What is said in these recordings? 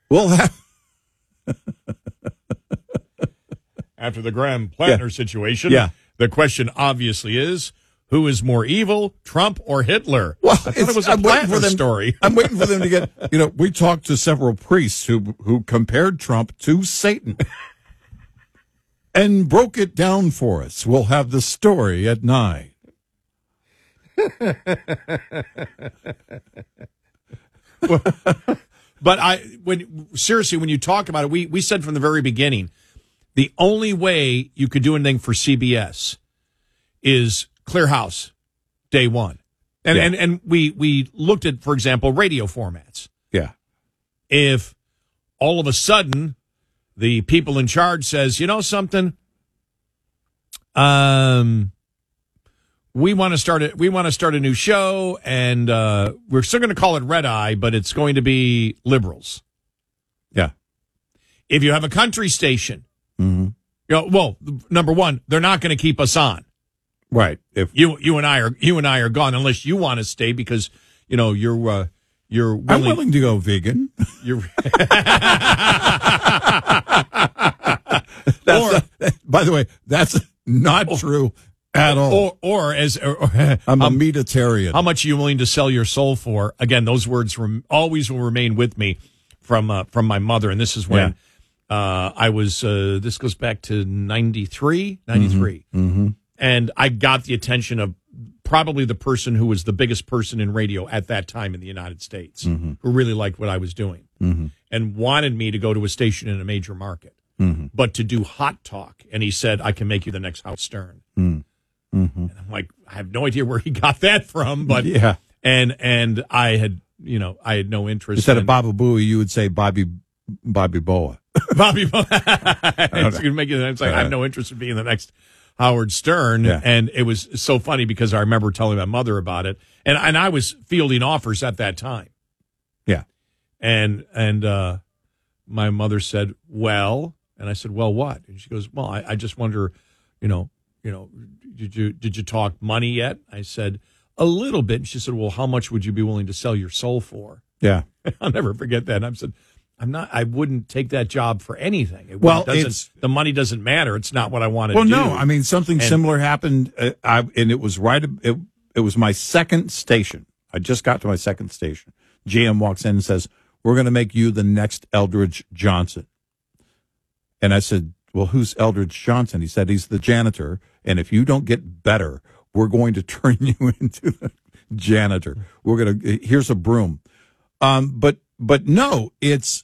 We'll have After the Graham Plattner situation, Yeah. the question obviously is, who is more evil, Trump or Hitler? Well, I thought it was a Plattner story. I'm waiting for them to get, we talked to several priests who compared Trump to Satan and broke it down for us. We'll have the story at 9. But seriously, when you talk about it, we said from the very beginning, the only way you could do anything for CBS is clear house day one. And we looked at, for example, radio formats. Yeah. If all of a sudden the people in charge says, you know something, we want to start a new show, and we're still going to call it Red Eye, but it's going to be liberals. Yeah. If you have a country station, Mm-hmm. well, number one, they're not going to keep us on. Right. If You and I are gone unless you want to stay because you're willing. I'm willing to go vegan. You're by the way, that's not true at all. Or I'm a meatitarian. How much are you willing to sell your soul for? Again, those words always will remain with me from my mother, and this is when I was. This goes back to 93. Mm-hmm. And I got the attention of probably the person who was the biggest person in radio at that time in the United States, who really liked what I was doing and wanted me to go to a station in a major market, but to do hot talk. And he said, I can make you the next Howard Stern. And I'm like, I have no idea where he got that from, but yeah. And I had no interest. Instead of Baba Booey, you would say Bobby Boa. Bobby Boa. It's like, I have no interest in being the next Howard Stern, and it was so funny because I remember telling my mother about it, and I was fielding offers at that time. Yeah, and my mother said, "Well," and I said, "Well, what?" And she goes, "Well, I just wonder, did you talk money yet?" I said, "A little bit." And she said, "Well, how much would you be willing to sell your soul for?" Yeah, I'll never forget that. And I said, I wouldn't take that job for anything. The money doesn't matter. It's not what I want to do. Well, no, I mean, something similar happened. And it was it was my second station. I just got to my second station. GM walks in and says, "We're going to make you the next Eldridge Johnson." And I said, "Well, who's Eldridge Johnson?" He said, "He's the janitor. And if you don't get better, we're going to turn you into the janitor. Here's a broom." But no, it's,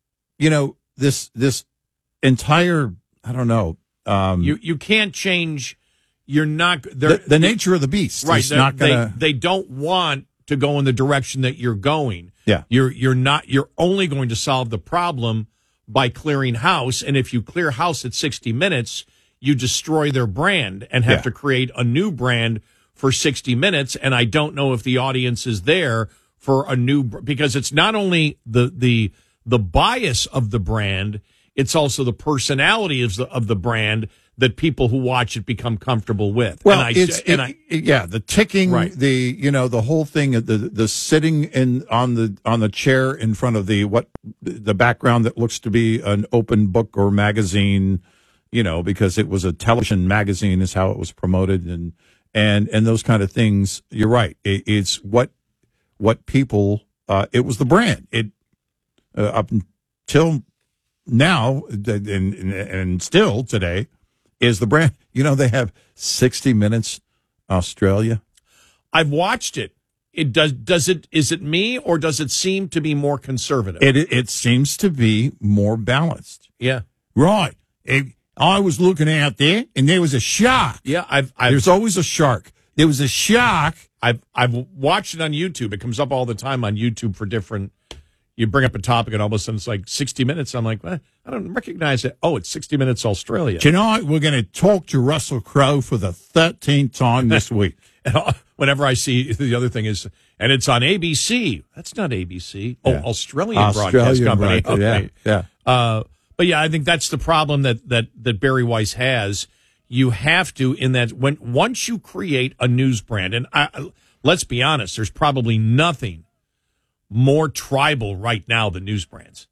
this entire, I don't know. You can't change. You're not the nature of the beast. Right. Not gonna, they don't want to go in the direction that you're going. Yeah. You're only going to solve the problem by clearing house. And if you clear house at 60 minutes, you destroy their brand and have to create a new brand for 60 minutes. And I don't know if the audience is there for a new, because it's not only the bias of the brand, it's also the personality of the brand that people who watch it become comfortable with. Well, the ticking, right. The whole thing, the sitting on the chair in front of the background that looks to be an open book or magazine, because it was a television magazine is how it was promoted, and those kind of things. You're right. It's what people, it was the brand. It up until now and still today is the brand. They have 60 Minutes Australia. I've watched it. Is it me, or does it seem to be more conservative? It seems to be more balanced. Yeah. Right. I was looking out there and there was a shark. Yeah, there's always a shark. There was a shark. I've watched it on YouTube. It comes up all the time on YouTube for different. You bring up a topic and all of a sudden it's like 60 Minutes. I'm like, well, I don't recognize it. Oh, it's 60 Minutes Australia. Tonight we're going to talk to Russell Crowe for the 13th time this week. And whenever I see the other thing is, and it's on ABC. That's not ABC. Oh, Australian Broadcast Company. Okay. Yeah. But yeah, I think that's the problem that Barry Weiss has. You have to, once you create a news brand, and let's be honest, there's probably nothing more tribal right now than news brands.